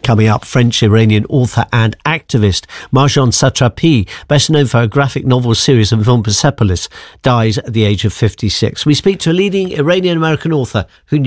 Coming up, French-Iranian author and activist Marjane Satrapi, best known for her graphic novel series and film Persepolis, dies at the age of 56. We speak to a leading Iranian-American author who